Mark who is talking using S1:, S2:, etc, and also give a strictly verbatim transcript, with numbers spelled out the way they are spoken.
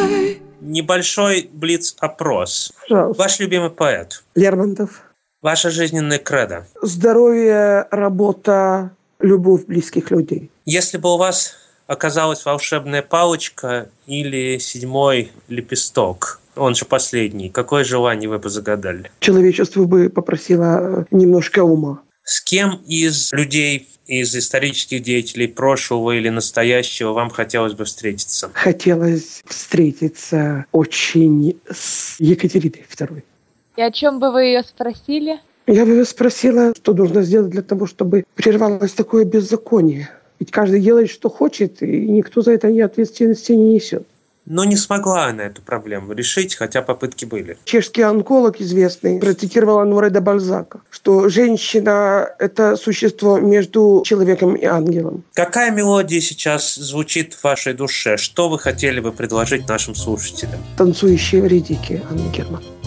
S1: Небольшой блиц-опрос.
S2: Пожалуйста.
S1: Ваш любимый поэт?
S2: Лермонтов.
S1: Ваша жизненная кредо?
S2: Здоровье, работа, любовь близких людей.
S1: Если бы у вас оказалась волшебная палочка или седьмой лепесток, он же последний, какое желание вы бы загадали?
S2: Человечество бы попросило немножко ума.
S1: С кем из людей, из исторических деятелей прошлого или настоящего вам хотелось бы встретиться?
S2: Хотелось встретиться очень с Екатериной второй.
S3: И о чем бы вы ее спросили?
S2: Я бы ее спросила, что нужно сделать для того, чтобы прервалось такое беззаконие. Ведь каждый делает, что хочет, и никто за это ни ответственности не несет.
S1: Но не смогла она эту проблему решить, хотя попытки были.
S2: Чешский онколог известный процитировал Ануре де Бальзака, что женщина – это существо между человеком и ангелом.
S1: Какая мелодия сейчас звучит в вашей душе? Что вы хотели бы предложить нашим слушателям?
S2: «Танцующие вредики» Анны Герман.